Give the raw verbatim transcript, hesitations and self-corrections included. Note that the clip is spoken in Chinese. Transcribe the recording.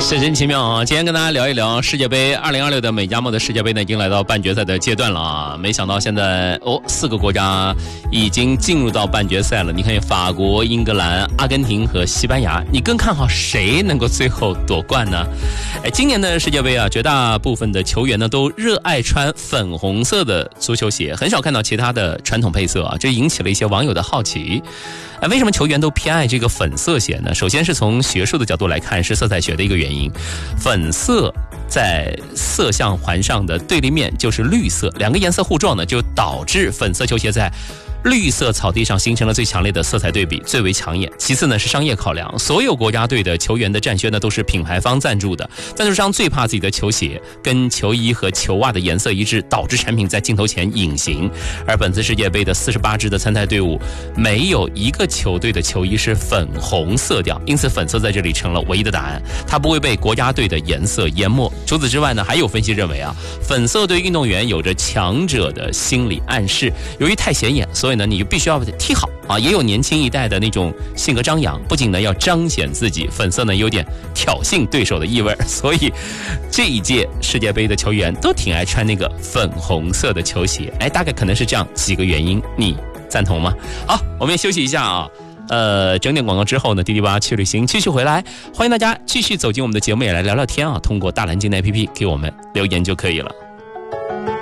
是真奇妙啊！今天跟大家聊一聊世界杯二零二六的美加墨的世界杯呢，已经来到半决赛的阶段了啊！没想到现在哦，四个国家已经进入到半决赛了。你看，法国、英格兰、阿根廷和西班牙，你更看好谁能够最后夺冠呢？哎，今年的世界杯啊，绝大部分的球员呢都热爱穿粉红色的足球鞋，很少看到其他的传统配色啊，这引起了一些网友的好奇。哎，为什么球员都偏爱这个粉色鞋呢？首先是从学术的角度来看，是色彩学的一个原因。粉色在色相环上的对立面就是绿色，两个颜色互撞呢，就导致粉色球鞋在绿色草地上形成了最强烈的色彩对比，最为抢眼。其次呢是商业考量，所有国家队的球员的战靴呢都是品牌方赞助的，赞助商最怕自己的球鞋跟球衣和球袜的颜色一致，导致产品在镜头前隐形。而本次世界杯的四十八支的参赛队伍，没有一个球队的球衣是粉红色调，因此粉色在这里成了唯一的答案，它不会被国家队的颜色淹没。除此之外呢，还有分析认为啊，粉色对运动员有着强者的心理暗示，由于太显眼，所以呢，你就必须要踢好啊！也有年轻一代的那种性格张扬，不仅呢要彰显自己，粉色呢有点挑衅对手的意味，所以这一届世界杯的球员都挺爱穿那个粉红色的球鞋。哎，大概可能是这样几个原因，你赞同吗？好，我们也休息一下啊。呃，整点广告之后呢，滴滴吧去旅行继续回来，欢迎大家继续走进我们的节目，也来聊聊天啊。通过大蓝鲸的 A P P 给我们留言就可以了。